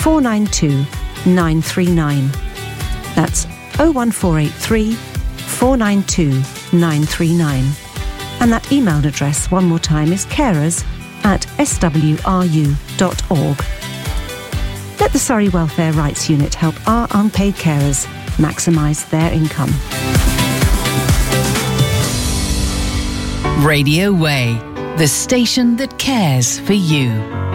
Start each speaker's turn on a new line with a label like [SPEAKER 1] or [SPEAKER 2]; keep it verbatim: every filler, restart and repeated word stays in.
[SPEAKER 1] four nine two, nine three nine. That's oh one four eight three, four nine two, nine three nine. And that email address, one more time, is carers at s w r u dot org. Let the Surrey Welfare Rights Unit help our unpaid carers maximise their income.
[SPEAKER 2] Radio Way, the station that cares for you.